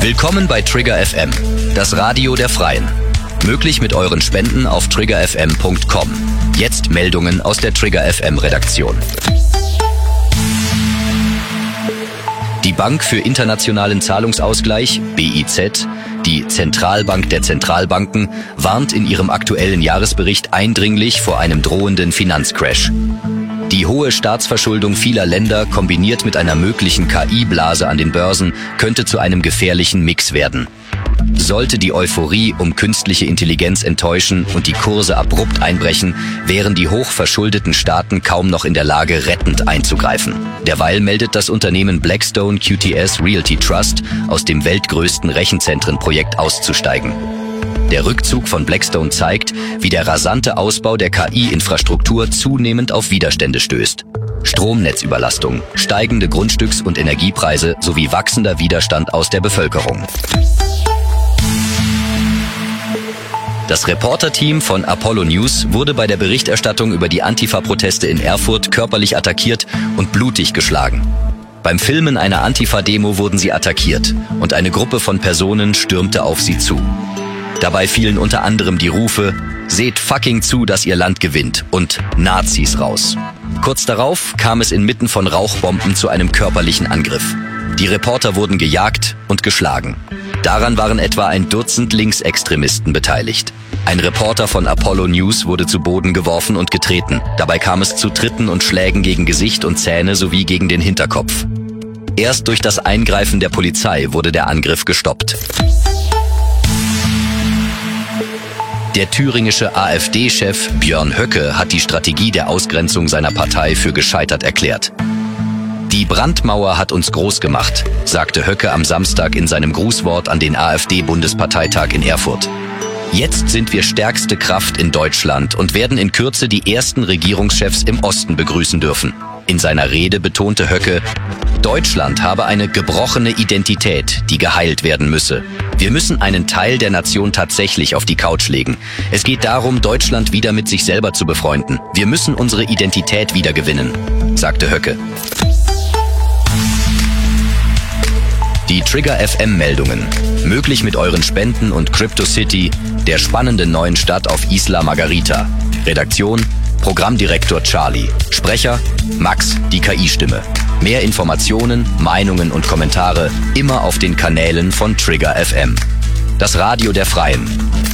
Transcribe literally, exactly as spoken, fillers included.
Willkommen bei Trigger F M, das Radio der Freien. Möglich mit euren Spenden auf trigger f m punkt com. Jetzt Meldungen aus der Trigger F M Redaktion. Die Bank für internationalen Zahlungsausgleich, B I Z, die Zentralbank der Zentralbanken, warnt in ihrem aktuellen Jahresbericht eindringlich vor einem drohenden Finanzcrash. Die hohe Staatsverschuldung vieler Länder kombiniert mit einer möglichen K I-Blase an den Börsen könnte zu einem gefährlichen Mix werden. Sollte die Euphorie um künstliche Intelligenz enttäuschen und die Kurse abrupt einbrechen, wären die hochverschuldeten Staaten kaum noch in der Lage, rettend einzugreifen. Derweil meldet das Unternehmen Blackstone Q T S Realty Trust, aus dem weltgrößten Rechenzentrenprojekt auszusteigen. Der Rückzug von Blackstone zeigt, wie der rasante Ausbau der K I-Infrastruktur zunehmend auf Widerstände stößt. Stromnetzüberlastung, steigende Grundstücks- und Energiepreise sowie wachsender Widerstand aus der Bevölkerung. Das Reporterteam von Apollo News wurde bei der Berichterstattung über die Antifa-Proteste in Erfurt körperlich attackiert und blutig geschlagen. Beim Filmen einer Antifa-Demo wurden sie attackiert und eine Gruppe von Personen stürmte auf sie zu. Dabei fielen unter anderem die Rufe „Seht fucking zu, dass ihr Land gewinnt" und „Nazis raus". Kurz darauf kam es inmitten von Rauchbomben zu einem körperlichen Angriff. Die Reporter wurden gejagt und geschlagen. Daran waren etwa ein Dutzend Linksextremisten beteiligt. Ein Reporter von Apollo News wurde zu Boden geworfen und getreten. Dabei kam es zu Tritten und Schlägen gegen Gesicht und Zähne sowie gegen den Hinterkopf. Erst durch das Eingreifen der Polizei wurde der Angriff gestoppt. Der thüringische A f D-Chef Björn Höcke hat die Strategie der Ausgrenzung seiner Partei für gescheitert erklärt. Die Brandmauer hat uns groß gemacht, sagte Höcke am Samstag in seinem Grußwort an den A f D-Bundesparteitag in Erfurt. Jetzt sind wir stärkste Kraft in Deutschland und werden in Kürze die ersten Regierungschefs im Osten begrüßen dürfen. In seiner Rede betonte Höcke, Deutschland habe eine gebrochene Identität, die geheilt werden müsse. Wir müssen einen Teil der Nation tatsächlich auf die Couch legen. Es geht darum, Deutschland wieder mit sich selber zu befreunden. Wir müssen unsere Identität wiedergewinnen, sagte Höcke. Die Trigger F M-Meldungen. Möglich mit euren Spenden und CryptoCity, der spannenden neuen Stadt auf Isla Margarita. Redaktion: Programmdirektor Charlie. Sprecher: Max, die K I-Stimme. Mehr Informationen, Meinungen und Kommentare immer auf den Kanälen von Trigger F M. Das Radio der Freien.